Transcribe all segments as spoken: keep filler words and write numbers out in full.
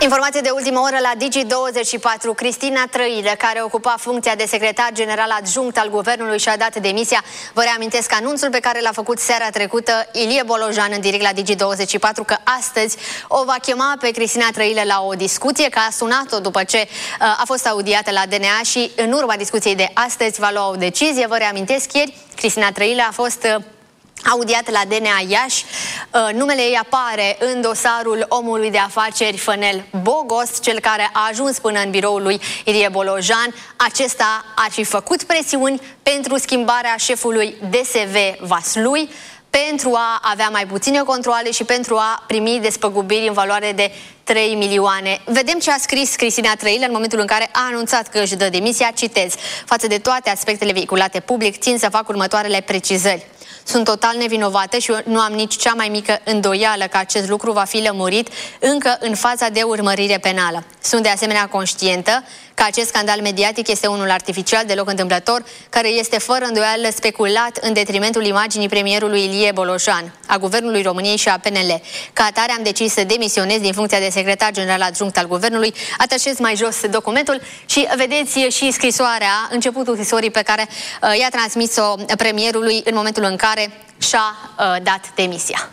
Informație de ultimă oră la Digi douăzeci și patru. Cristina Trăilă, care ocupa funcția de secretar general adjunct al guvernului, și-a dat demisia. Vă reamintesc anunțul pe care l-a făcut seara trecută Ilie Bolojan în direct la Digi douăzeci și patru, că astăzi o va chema pe Cristina Trăilă la o discuție, că a sunat-o după ce uh, a fost audiată la D N A și în urma discuției de astăzi va lua o decizie. Vă reamintesc, ieri Cristina Trăilă a fost Uh, audiat la D N A Iași. Uh, numele ei apare în dosarul omului de afaceri Fănel Bogos, cel care a ajuns până în biroul lui Ilie Bolojan. Acesta ar fi făcut presiuni pentru schimbarea șefului D S V Vaslui, pentru a avea mai puține controale și pentru a primi despăgubiri în valoare de trei milioane. Vedem ce a scris Cristina Trăilă în momentul în care a anunțat că își dă demisia. Citez: față de toate aspectele vehiculate public, țin să fac următoarele precizări. Sunt total nevinovată și nu am nici cea mai mică îndoială că acest lucru va fi lămurit încă în faza de urmărire penală. Sunt de asemenea conștientă că acest scandal mediatic este unul artificial, deloc întâmplător, care este fără îndoială speculat în detrimentul imaginii premierului Ilie Bolojan, a Guvernului României și a P N L. Ca atare am decis să demisionez din funcția de secretar general adjunct al Guvernului. Atașez mai jos documentul și vedeți și scrisoarea, începutul scrisorii pe care uh, i-a transmis-o premierului în momentul în care și-a uh, dat demisia.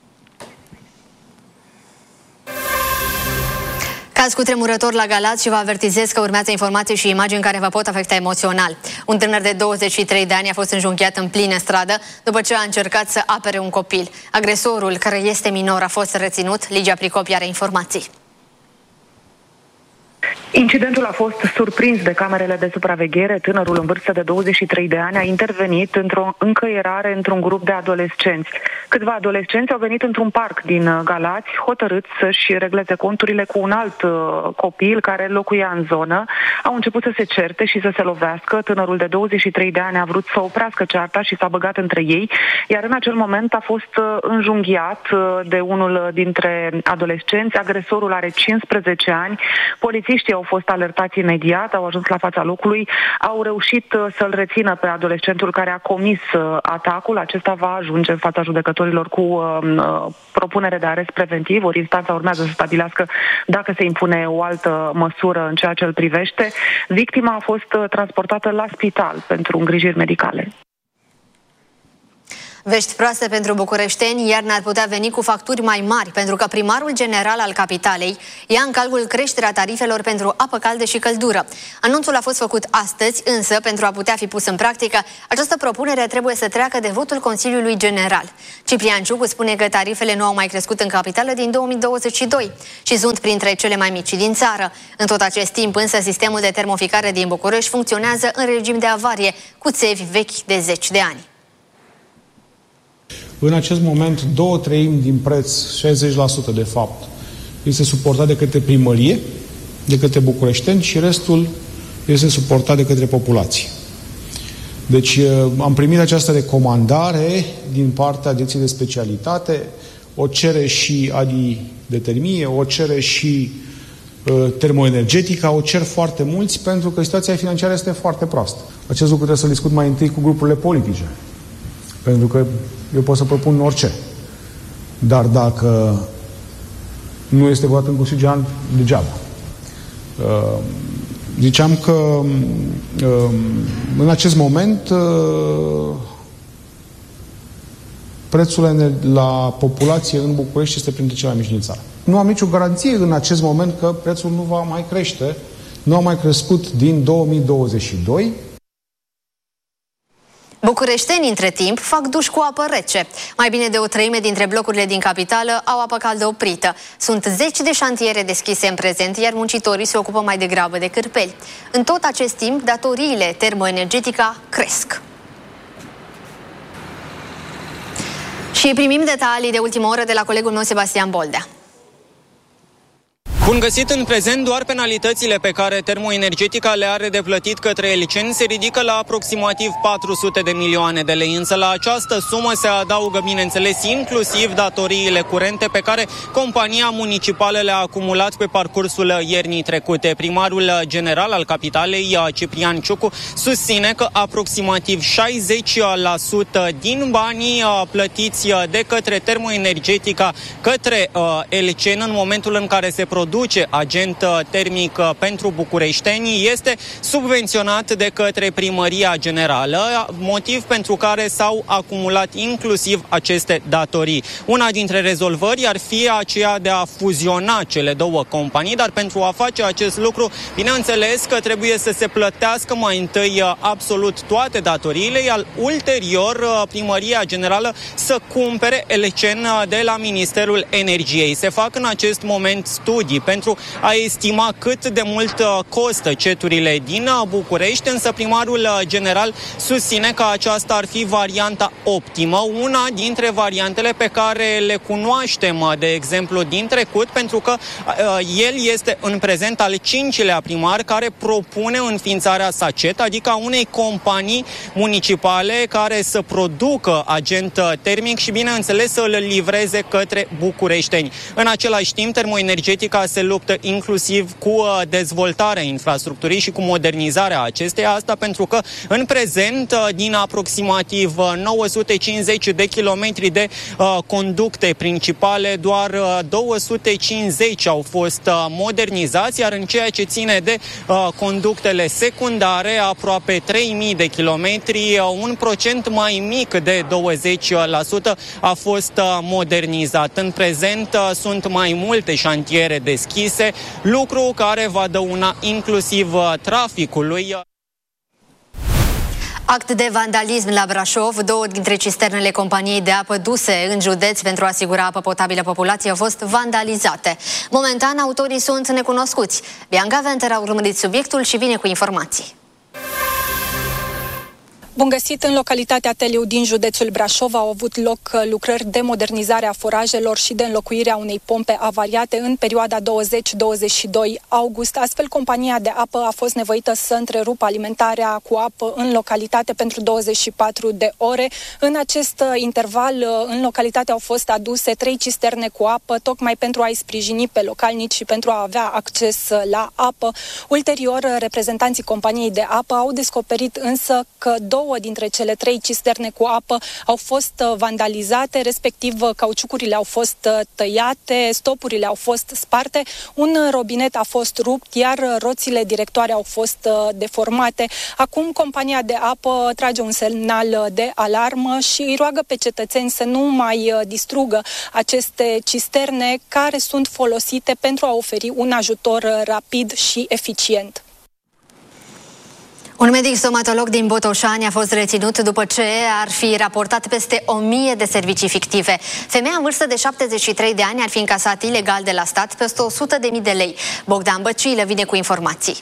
Caz cutremurător la Galați și vă avertizez că urmează informații și imagini care vă pot afecta emoțional. Un tânăr de douăzeci și trei de ani a fost înjunghiat în plină stradă după ce a încercat să apere un copil. Agresorul, care este minor, a fost reținut. Ligia Pricopi are informații. Incidentul a fost surprins de camerele de supraveghere. Tânărul în vârstă de douăzeci și trei de ani a intervenit într-o încăierare într-un grup de adolescenți. Câțiva adolescenți au venit într-un parc din Galați, hotărâți să-și regleze conturile cu un alt uh, copil care locuia în zonă. Au început să se certe și să se lovească. Tânărul de douăzeci și trei de ani a vrut să oprească cearta și s-a băgat între ei, iar în acel moment a fost uh, înjunghiat uh, de unul dintre adolescenți. Agresorul are cincisprezece ani. Polițiștii au fost alertați imediat, au ajuns la fața locului, au reușit uh, să-l rețină pe adolescentul care a comis uh, atacul. Acesta va ajunge în fața judecătorilor cu uh, uh, propunere de arest preventiv. Ori instanța urmează să stabilească dacă se impune o altă măsură în ceea ce îl privește. Victima a fost uh, transportată la spital pentru îngrijiri medicale. Vești proaste pentru bucureșteni: iarna ar putea veni cu facturi mai mari, pentru că primarul general al capitalei ia în calcul creșterea tarifelor pentru apă caldă și căldură. Anunțul a fost făcut astăzi, însă, pentru a putea fi pus în practică, această propunere trebuie să treacă de votul Consiliului General. Ciprian Ciucu spune că tarifele nu au mai crescut în capitală din două mii douăzeci și doi și sunt printre cele mai mici din țară. În tot acest timp, însă, sistemul de termoficare din București funcționează în regim de avarie, cu țevi vechi de zeci de ani. În acest moment, două treimi din preț, șaizeci la sută de fapt, este suportat de către primărie, de către bucureșteni, și restul este suportat de către populație. Deci am primit această recomandare din partea Direcției de Specialitate, o cere și Adi de Termie, o cere și uh, termoenergetica, o cer foarte mulți, pentru că situația financiară este foarte proastă. Acest lucru trebuie să-l discut mai întâi cu grupurile politice, pentru că eu pot să propun orice. Dar dacă nu este votat în Consiliul General, degeaba. Ziceam că în acest moment prețul la populație în București este printre cele mai mici din țară. Nu am nicio garanție în acest moment că prețul nu va mai crește. Nu a mai crescut din două mii douăzeci și doi. Bucureștenii, între timp, fac duș cu apă rece. Mai bine de o treime dintre blocurile din capitală au apă caldă oprită. Sunt zeci de șantiere deschise în prezent, iar muncitorii se ocupă mai degrabă de cârpeli. În tot acest timp, datoriile termoenergetica cresc. Și primim detalii de ultimă oră de la colegul meu Sebastian Boldea. Bun găsit! În prezent, doar penalitățile pe care termoenergetica le are de plătit către eliceni se ridică la aproximativ patru sute de milioane de lei, însă la această sumă se adaugă, bineînțeles, inclusiv datoriile curente pe care compania municipală le-a acumulat pe parcursul iernii trecute. Primarul general al capitalei, Ciprian Ciucu, susține că aproximativ șaizeci la sută din banii plătiți de către termoenergetica către eliceni în momentul în care se produc produce agent termic pentru bucureșteni este subvenționat de către Primăria Generală, motiv pentru care s-au acumulat inclusiv aceste datorii. Una dintre rezolvări ar fi aceea de a fuziona cele două companii, dar pentru a face acest lucru, bineînțeles că trebuie să se plătească mai întâi absolut toate datoriile, iar ulterior Primăria Generală să cumpere Elecen de la Ministerul Energiei. Se fac în acest moment studii pentru a estima cât de mult costă ceturile din București, însă primarul general susține că aceasta ar fi varianta optimă, una dintre variantele pe care le cunoaștem, de exemplu, din trecut, pentru că uh, el este în prezent al cincilea primar care propune înființarea SACET, adică a unei companii municipale care să producă agent termic și, bineînțeles, să îl livreze către bucureșteni. În același timp, Termoenergetica se luptă inclusiv cu dezvoltarea infrastructurii și cu modernizarea acesteia, asta pentru că în prezent, din aproximativ nouă sute cincizeci de kilometri de uh, conducte principale, doar uh, două sute cincizeci au fost uh, modernizați, iar în ceea ce ține de uh, conductele secundare, aproape trei mii de kilometri, uh, un procent mai mic de douăzeci la sută a fost uh, modernizat. În prezent uh, sunt mai multe șantiere deschise, lucru care va dăuna inclusiv uh, traficului. Act de vandalism la Brașov. Două dintre cisternele companiei de apă duse în județ pentru a asigura apă potabilă populației au fost vandalizate. Momentan, autorii sunt necunoscuți. Bianca Venter a urmărit subiectul și vine cu informații. Bun găsit! În localitatea Teliu din județul Brașov au avut loc lucrări de modernizare a forajelor și de înlocuire a unei pompe avariate în perioada douăzeci douăzeci și doi august. Astfel, compania de apă a fost nevoită să întrerupă alimentarea cu apă în localitate pentru douăzeci și patru de ore. În acest interval, în localitate au fost aduse trei cisterne cu apă, tocmai pentru a-i sprijini pe localnici și pentru a avea acces la apă. Ulterior, reprezentanții companiei de apă au descoperit însă că două dintre cele trei cisterne cu apă au fost vandalizate, respectiv cauciucurile au fost tăiate, stopurile au fost sparte, un robinet a fost rupt, iar roțile directoare au fost deformate. Acum compania de apă trage un semnal de alarmă și îi roagă pe cetățeni să nu mai distrugă aceste cisterne care sunt folosite pentru a oferi un ajutor rapid și eficient. Un medic stomatolog din Botoșani a fost reținut după ce ar fi raportat peste o mie de servicii fictive. Femeia în vârstă de șaptezeci și trei de ani ar fi încasat ilegal de la stat peste o sută de mii de lei. Bogdan Băciilă vine cu informații.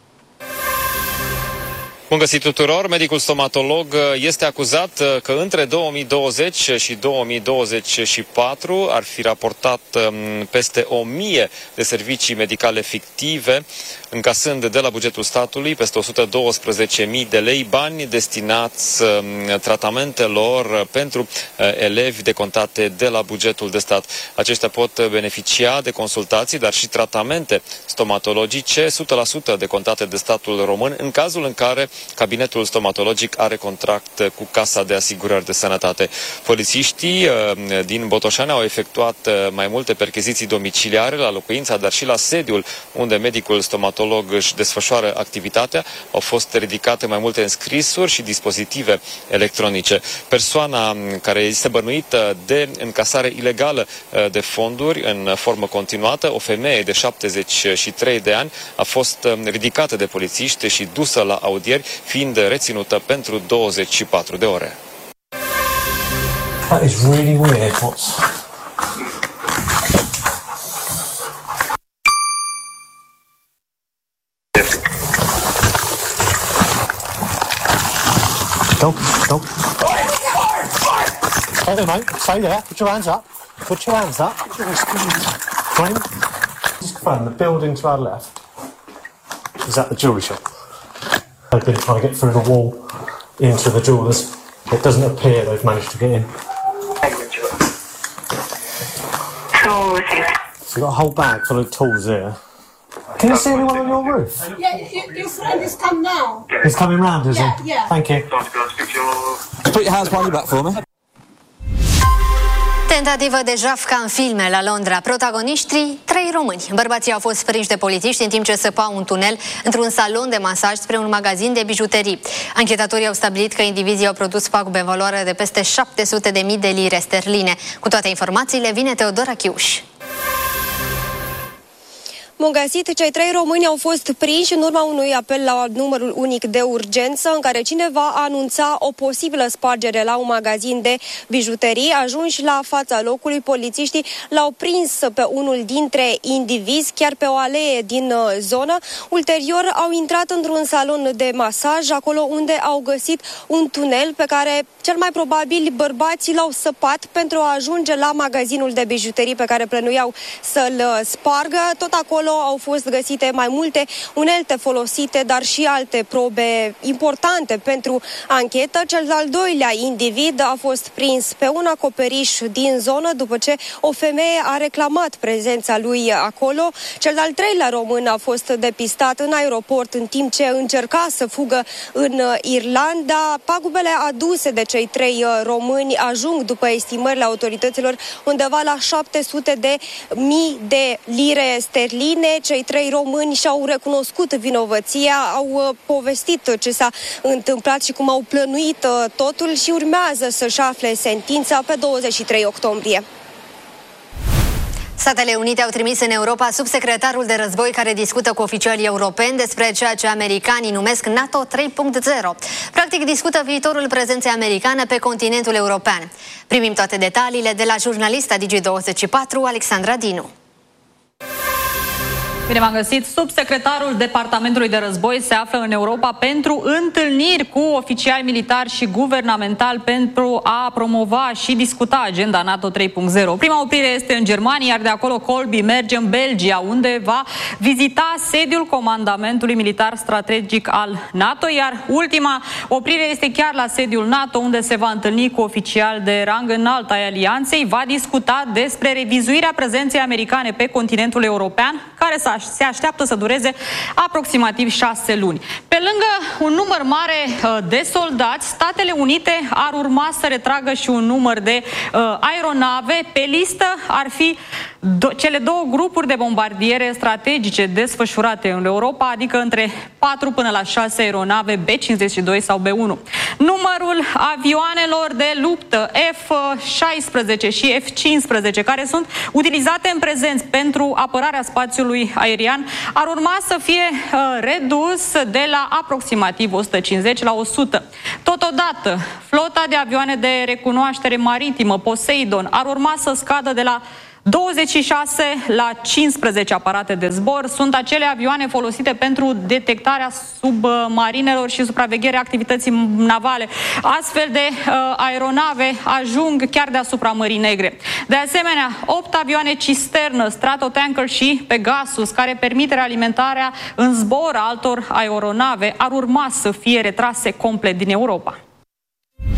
Bun găsit tuturor! Medicul stomatolog este acuzat că între două mii douăzeci și două mii douăzeci și patru ar fi raportat peste o mie de servicii medicale fictive, încasând de la bugetul statului peste o sută douăsprezece mii de lei, bani destinați tratamentelor pentru elevi decontate de la bugetul de stat. Aceștia pot beneficia de consultații, dar și tratamente stomatologice, o sută la sută decontate de statul român, în cazul în care cabinetul stomatologic are contract cu Casa de Asigurări de Sănătate. Polițiștii din Botoșani au efectuat mai multe percheziții domiciliare la locuința, dar și la sediul unde medicul stomatolog își desfășoară activitatea. Au fost ridicate mai multe înscrisuri și dispozitive electronice. Persoana care este bănuită de încasare ilegală de fonduri în formă continuată, o femeie de șaptezeci și trei de ani, a fost ridicată de polițiști și dusă la audieri, fiind reținută pentru douăzeci și patru de ore. That is really weird. What's... Dog, dog. Stay there, mate. Stay there. Put your hands up. Put your hands up. Fine. Just confirm the building to our left. Is that the jewellery shop? They've been trying to get through the wall into the jewellers. It doesn't appear they've managed to get in. So you've got a whole bag full of tools here. Can you see anyone on your roof? Yeah, your, your friend has come now. He's coming round, is yeah, he? Yeah. Thank you. Put your hands behind your back for me. Tentativă de jaf ca în filme la Londra. Protagoniștii, trei români. Bărbații au fost prinși de polițiști în timp ce săpau un tunel într-un salon de masaj spre un magazin de bijuterii. Anchetatorii au stabilit că indivizii au produs pagube în valoare de peste șapte sute de mii de lire sterline. Cu toate informațiile vine Teodora Chiuș. Bun găsit, cei trei români au fost prinși în urma unui apel la numărul unic de urgență în care cineva anunța o posibilă spargere la un magazin de bijuterii. Ajunși la fața locului, polițiștii l-au prins pe unul dintre indivizi chiar pe o alee din zonă. Ulterior au intrat într-un salon de masaj, acolo unde au găsit un tunel pe care cel mai probabil bărbații l-au săpat pentru a ajunge la magazinul de bijuterii pe care plănuiau să-l spargă. Tot acolo au fost găsite mai multe unelte folosite, dar și alte probe importante pentru anchetă. Cel de-al doilea individ a fost prins pe un acoperiș din zonă după ce o femeie a reclamat prezența lui acolo. Cel de-al treilea român a fost depistat în aeroport în timp ce încerca să fugă în Irlanda. Pagubele aduse de cei trei români ajung, după estimările autorităților, undeva la șapte sute de mii de lire sterline. Cei trei români și-au recunoscut vinovăția, au povestit ce s-a întâmplat și cum au plănuit totul și urmează să-și afle sentința pe douăzeci și trei octombrie. Statele Unite au trimis în Europa subsecretarul de război care discută cu oficialii europeni despre ceea ce americanii numesc NATO trei punct zero. Practic discută viitorul prezenței americane pe continentul european. Primim toate detaliile de la jurnalista Digi douăzeci și patru, Alexandra Dinu. Bine v-am găsit. Subsecretarul Departamentului de Război se află în Europa pentru întâlniri cu oficiali militari și guvernamentali pentru a promova și discuta agenda NATO trei punct zero. Prima oprire este în Germania, iar de acolo Colby merge în Belgia, unde va vizita sediul Comandamentului Militar Strategic al NATO, iar ultima oprire este chiar la sediul NATO, unde se va întâlni cu oficiali de rang înalt ai alianței, va discuta despre revizuirea prezenței americane pe continentul european, care s-a se așteaptă să dureze aproximativ șase luni. Pe lângă un număr mare de soldați, Statele Unite ar urma să retragă și un număr de uh, aeronave. Pe listă ar fi do- cele două grupuri de bombardiere strategice desfășurate în Europa, adică între patru până la șase aeronave B cincizeci și doi sau B unu. Numărul avioanelor de luptă F șaisprezece și F cincisprezece, care sunt utilizate în prezent pentru apărarea spațiului aerian, ar urma să fie uh, redus de la aproximativ o sută cincizeci la o sută. Totodată, flota de avioane de recunoaștere maritimă Poseidon ar urma să scadă de la douăzeci și șase la cincisprezece aparate de zbor. Sunt acele avioane folosite pentru detectarea submarinelor și supravegherea activității navale. Astfel de uh, aeronave ajung chiar deasupra Mării Negre. De asemenea, opt avioane cisternă, Stratotanker și Pegasus, care permit realimentarea în zbor a altor aeronave, ar urma să fie retrase complet din Europa.